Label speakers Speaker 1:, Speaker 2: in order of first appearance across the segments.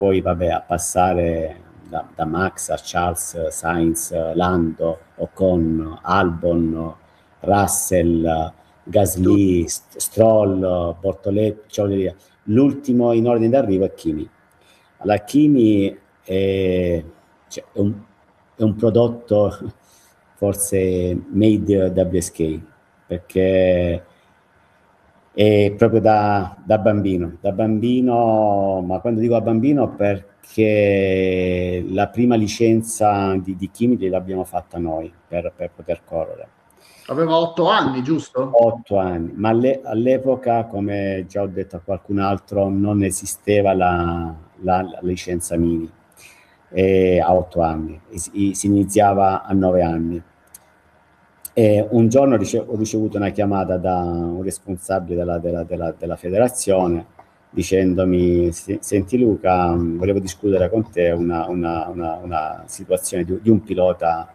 Speaker 1: poi vabbè, a passare da Max a Charles, Sainz, Lando, Ocon, Albon, Russell, Gasly, Stroll, Bortoletti, cioè, l'ultimo in ordine d'arrivo è Kimi. La Kimi cioè, è un prodotto forse made WSK, perché è proprio da bambino, ma quando dico da bambino perché la prima licenza di Kimi l'abbiamo fatta noi per poter correre.
Speaker 2: Aveva 8 anni, giusto?
Speaker 1: 8 anni, ma all'epoca, come già ho detto a qualcun altro, non esisteva la licenza mini a 8 anni, si iniziava a 9 anni. E un giorno ho ricevuto una chiamata da un responsabile della federazione dicendomi: senti Luca, volevo discutere con te una situazione di un pilota,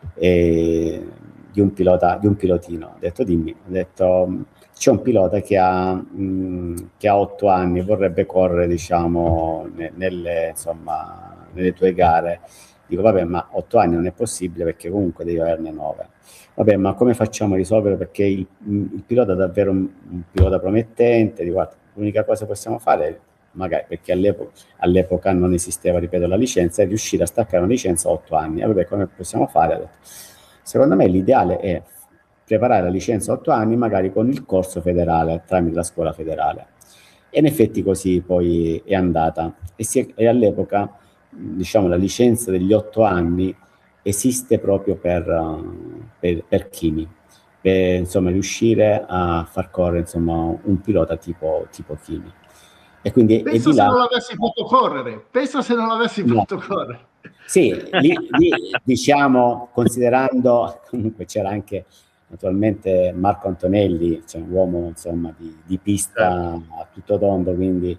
Speaker 1: di un pilotino. Ho detto dimmi, ho detto c'è un pilota che ha 8 anni e vorrebbe correre, diciamo, nelle tue gare. Dico vabbè, ma 8 anni non è possibile perché comunque devi averne 9. Vabbè, ma come facciamo a risolvere? Perché il pilota è davvero un pilota promettente. Dico, guarda, l'unica cosa che possiamo fare, magari perché all'epoca non esisteva, ripeto, la licenza, è riuscire a staccare una licenza a 8 anni. Vabbè, come possiamo fare? Secondo me l'ideale è preparare la licenza a 8 anni, magari con il corso federale, tramite la scuola federale. E in effetti così poi è andata. E all'epoca, diciamo, la licenza degli 8 anni esiste proprio per Kimi, per insomma riuscire a far correre insomma un pilota tipo Kimi. E quindi
Speaker 2: pensa
Speaker 1: e di
Speaker 2: se
Speaker 1: là,
Speaker 2: non l'avessi fatto correre, pensa se non l'avessi
Speaker 1: no.
Speaker 2: fatto correre.
Speaker 1: Sì, lì diciamo, considerando comunque c'era anche naturalmente Marco Antonelli, cioè un uomo insomma di pista a tutto tondo, quindi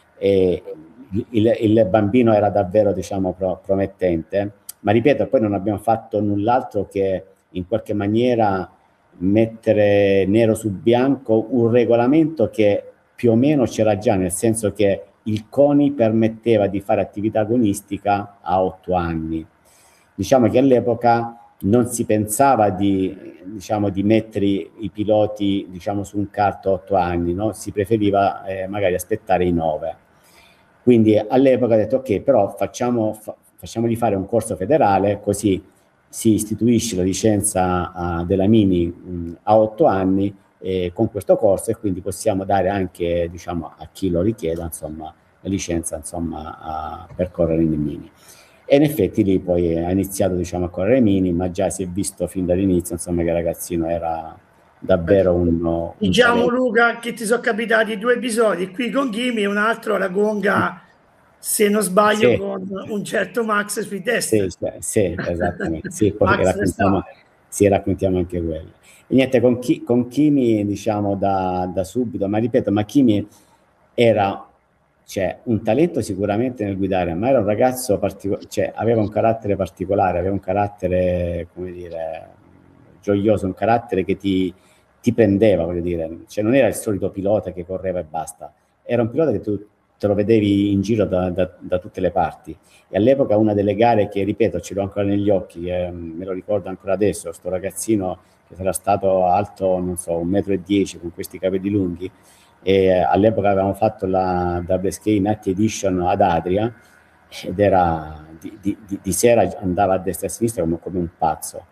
Speaker 1: il bambino era davvero, diciamo, promettente, ma ripeto, poi non abbiamo fatto null'altro che in qualche maniera mettere nero su bianco un regolamento che più o meno c'era già, nel senso che il CONI permetteva di fare attività agonistica a 8 anni. Diciamo che all'epoca non si pensava di mettere i piloti, diciamo, su un kart a 8 anni, no? Si preferiva magari aspettare i 9. Quindi all'epoca ho detto ok, però facciamogli fare un corso federale, così si istituisce la licenza della Mini a 8 anni con questo corso, e quindi possiamo dare anche, diciamo, a chi lo richieda, insomma, la licenza, insomma, per correre in Mini. E in effetti lì poi ha iniziato, diciamo, a correre Mini, ma già si è visto fin dall'inizio, insomma, che il ragazzino era davvero un
Speaker 3: Diciamo,
Speaker 1: talento.
Speaker 3: Luca, che ti sono capitati 2 episodi, qui con Kimi e un altro alla Gonga, se non sbaglio,
Speaker 1: Sì.
Speaker 3: con un certo Max sui test.
Speaker 1: Sì, esattamente. Sì, poi
Speaker 3: Max
Speaker 1: raccontiamo anche quello. E niente, con Kimi, diciamo, da subito, ma ripeto, ma Kimi era, cioè, un talento sicuramente nel guidare, ma era un ragazzo cioè, aveva un carattere particolare, aveva un carattere, come dire, gioioso, un carattere che ti prendeva, voglio dire. Cioè, non era il solito pilota che correva e basta, era un pilota che tu te lo vedevi in giro da tutte le parti. E all'epoca una delle gare che, ripeto, ce l'ho ancora negli occhi, me lo ricordo ancora adesso, sto ragazzino che sarà stato alto, non so, 1,10 m con questi capelli lunghi, e all'epoca avevamo fatto la WSK Night Edition ad Adria, ed era di sera andava a destra e a sinistra come un pazzo.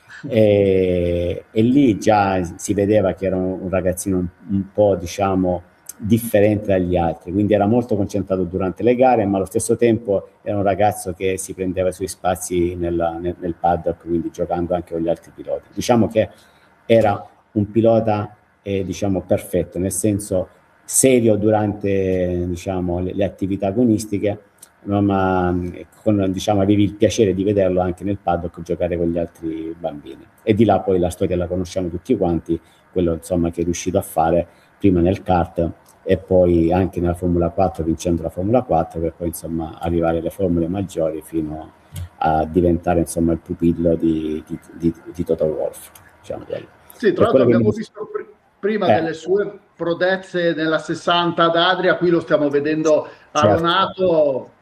Speaker 1: E lì già si vedeva che era un ragazzino un po', diciamo, differente dagli altri, quindi era molto concentrato durante le gare, ma allo stesso tempo era un ragazzo che si prendeva i suoi spazi nel paddock, quindi giocando anche con gli altri piloti. Diciamo che era un pilota diciamo perfetto, nel senso serio durante, diciamo, le attività agonistiche, ma diciamo, avevi il piacere di vederlo anche nel paddock giocare con gli altri bambini. E di là poi la storia la conosciamo tutti quanti, quello insomma che è riuscito a fare prima nel kart e poi anche nella Formula 4, vincendo la Formula 4, per poi insomma arrivare alle formule maggiori fino a diventare insomma il pupillo di Toto Wolff, diciamo quello.
Speaker 2: Sì, tra l'altro abbiamo visto prima delle sue prodezze nella 60 ad Adria, qui lo stiamo vedendo a Ronato.